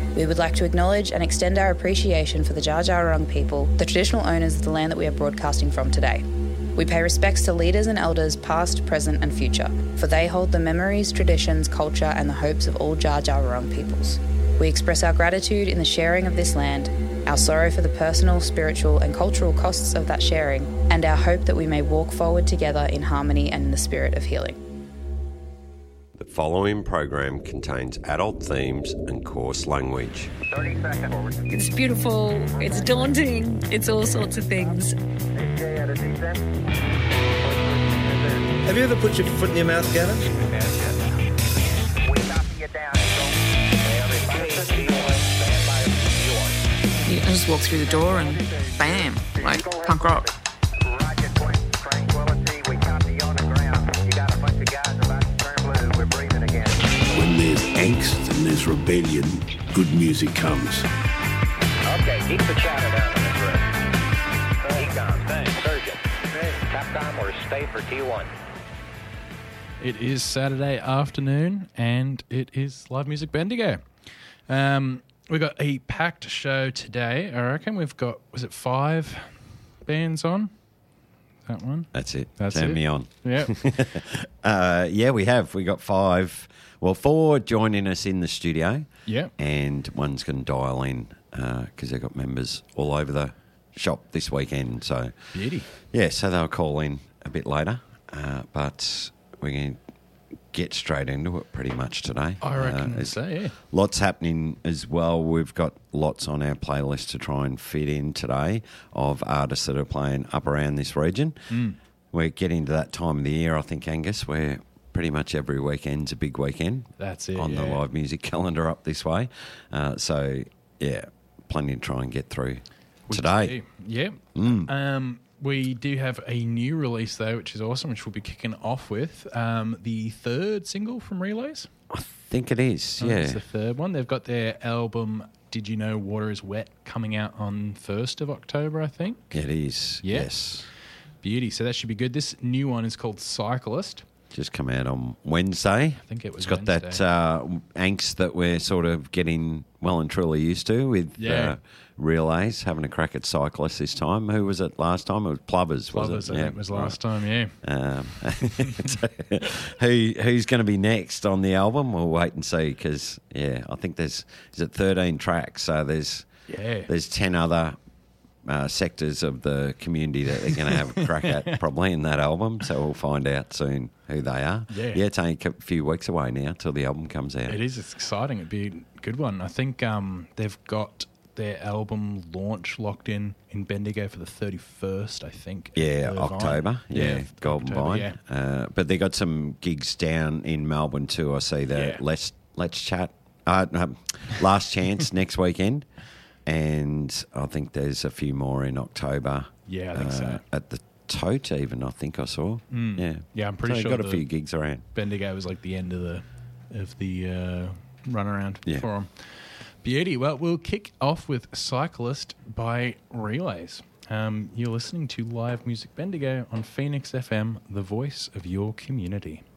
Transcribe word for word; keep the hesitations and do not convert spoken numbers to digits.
We would like to acknowledge and extend our appreciation for the Dja Dja Wurrung people, the traditional owners of the land that we are broadcasting from today. We pay respects to leaders and elders past, present and future, for they hold the memories, traditions, culture and the hopes of all Dja Dja Wurrung peoples. We express our gratitude in the sharing of this land, our sorrow for the personal, spiritual and cultural costs of that sharing, and our hope that we may walk forward together in harmony and in the spirit of healing. The following program contains adult themes and coarse language. thirty seconds. It's beautiful, it's daunting, it's all sorts of things. Have you ever put your foot in your mouth, Gavin? You just walk through the door and bam, like punk rock. When there's angst and there's rebellion, good music comes. Okay, keep the chatter down in this room. Econ, thanks. Surgeon. Capcom or stay for T one. It is Saturday afternoon and it is Live Music Bendigo. Um, we've got a packed show today. I reckon we've got, was it five bands on? That one? That's it. That's Turn it. me on. Yeah. uh, yeah, we have. We got five, well, four joining us in the studio. Yeah. And one's going to dial in because uh, they've got members all over the shop this weekend. So, Beauty. Yeah, so they'll call in a bit later. Uh, but we're going to get straight into it pretty much today. I reckon uh, so, yeah. Lots happening as well. We've got lots on our playlist to try and fit in today of artists that are playing up around this region. Mm. We're getting to that time of the year, I think, Angus, where pretty much every weekend's a big weekend. That's it, on yeah. the live music calendar up this way. Uh, so, yeah, plenty to try and get through We today. do. Yeah. Mm. Um, we do have a new release, though, which is awesome, which we'll be kicking off with. Um, the third single from Relays. I think it is, Oh, yeah. it's the third one. They've got their album, Did You Know Water Is Wet, coming out on first of October, I think. It is, Yeah. yes. Beauty. So that should be good. This new one is called Cyclist. Just come out on Wednesday. I think it was It's got Wednesday. that uh, angst that we're sort of getting well and truly used to with Yeah. uh, Relays, having a crack at Cyclists this time. Who was it last time? It was Plovers, was Plovers, it? I think, was last time, yeah. Um, so who who's going to be next on the album? We'll wait and see because, yeah, I think there's is it thirteen tracks, so there's Yeah. there's ten other uh, sectors of the community that they're going to have a crack at probably in that album. So we'll find out soon who they are. Yeah. yeah, it's only a few weeks away now till the album comes out. It is. It's exciting. It'd be a good one. I think um, they've got their album launch locked in in Bendigo for the thirty-first, I think. Yeah, Irvine. October. Yeah, Yeah, Golden October, Vine. yeah. Uh, but they got some gigs down in Melbourne too. I see that. Yeah. Let's let's chat. Uh, um, last chance next weekend, and I think there's a few more in October. Yeah, I think uh, so. At the Tote, even I think I saw. Mm. Yeah, Yeah, I'm pretty so sure got a the- few gigs around. Bendigo was like the end of the of the uh, runaround Yeah. for them. Beauty. Well, we'll kick off with Cyclist by Relays. Um, you're listening to Live Music Bendigo on Phoenix F M, the voice of your community.